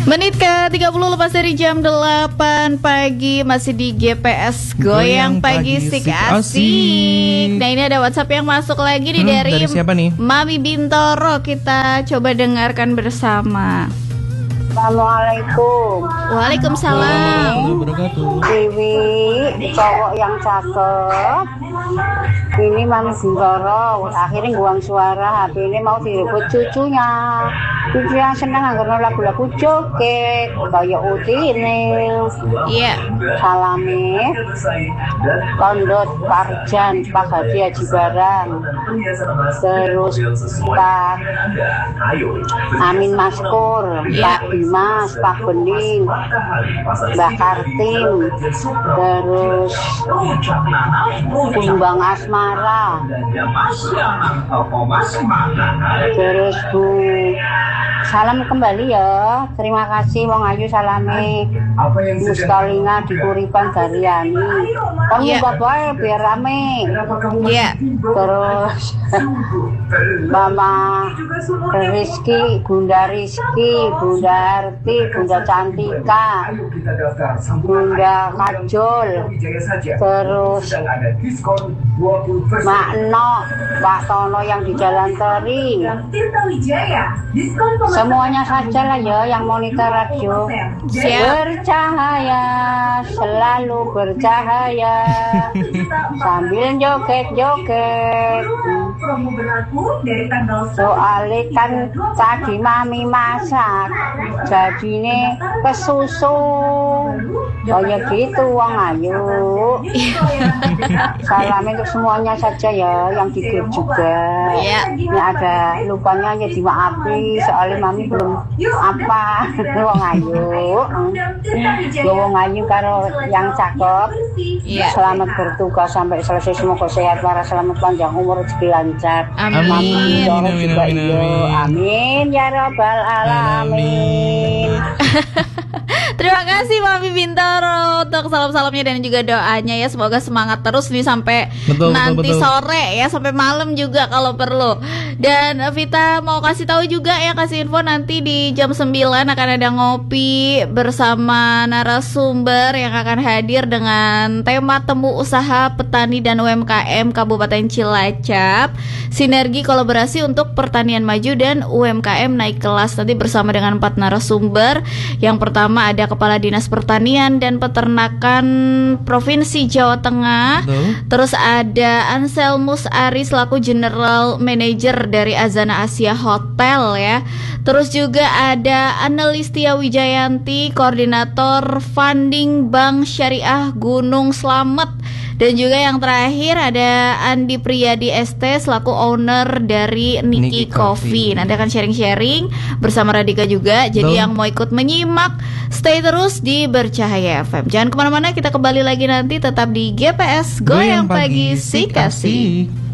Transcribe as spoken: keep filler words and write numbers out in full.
Menit ke tiga puluh lepas dari jam delapan pagi, masih di G P S Goyang Pagi Sik Asik. Nah, ini ada WhatsApp yang masuk lagi nih, hmm, dari, dari siapa nih? Mami Bintoro. Kita coba dengarkan bersama. Assalamualaikum. Waalaikumsalam. Dewi, cowok yang cakep. Ini Mami Bintoro. Akhirnya buang suara. H P ini mau direbut cucunya. Cucu yang senang agar lagu-lagu joget kayak Uti ini. Iya. Salami Kondot Parjan, Pak Hadi Haji Barang, terus Pak Amin Maskur, Pak Dimas, Pak Bening, Mbak Kartim, terus Kumbang Asmara, terus Bu. Salam kembali ya. Terima kasih Wong Ayu salame Mustalinga di Kuripan Daryani. Kamu yeah. Bapak biar rame. Iya. Yeah. Terus Mama Rizky, Bunda Rizky, Bunda Arti, Bunda Cantika, Bunda Kajol, terus Mak No, Pak Tono yang di Jalan Teri. Semuanya saja lah ya yang monitor radio. Bercahaya, selalu bercahaya, sambil joget-joget. Soalnya kan tadi Mami masak, jadinya kesusu. Kayak gitu Wong Ayu. Salam untuk semuanya saja ya, yang di grup juga. Ini ada lupanya ya dimaafi, soalnya Mami belum apa. Wong Ayu. Wong Ayu karo yang cakep. Selamat bertugas sampai selesai, semoga sehat waras, selamat panjang umur, rezeki lancar. Amin. Amin. Amin. Amin. Amin. Amin ya rabbal alamin. Terima kasih Mami Bintoro untuk salam-salamnya dan juga doanya ya. Semoga semangat terus nih sampai betul, nanti betul, betul. sore ya, sampai malam juga kalau perlu. Dan Vita mau kasih tahu juga ya, kasih info nanti di jam sembilan akan ada ngopi bersama narasumber yang akan hadir dengan tema temu usaha petani dan U M K M Kabupaten Cilacap. Sinergi kolaborasi untuk pertanian maju dan U M K M naik kelas. Nanti bersama dengan empat narasumber. Yang pertama ada Kepala Dinas Pertanian dan Peternakan Provinsi Jawa Tengah. Betul. Terus ada Anselmus Aris selaku General Manager dari Azana Asia Hotel ya. Terus juga ada Anelistia Wijayanti, Koordinator Funding Bank Syariah Gunung Slamet. Dan juga yang terakhir ada Andi Priyadi S T selaku owner dari Niki, Niki Coffee. Nanti akan sharing-sharing bersama Radika juga. Jadi Betul. Yang mau ikut menyimak, stay terus di Bercahaya F M. Jangan kemana-mana, kita kembali lagi nanti tetap di G P S Goyang Pagi Sik Asik.